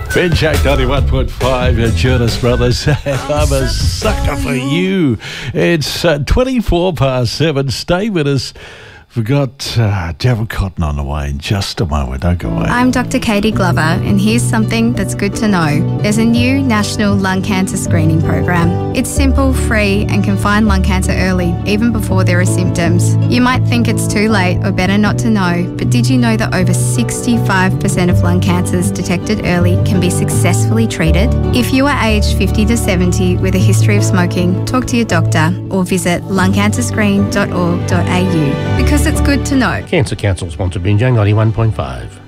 Ben Jack 91.5 at Jonas Brothers. I'm a sucker for you. It's 24 past 7. Stay with us. We've got Daryl Cotton on the way in just a moment. Don't go away. I'm Dr. Katie Glover, and here's something that's good to know. There's a new national lung cancer screening program. It's simple, free, and can find lung cancer early, even before there are symptoms. You might think it's too late or better not to know, but did you know that over 65% of lung cancers detected early can be successfully treated? If you are aged 50 to 70 with a history of smoking, talk to your doctor or visit lungcancerscreen.org.au because it's good to know. Cancer Council sponsored Binjang 91.5.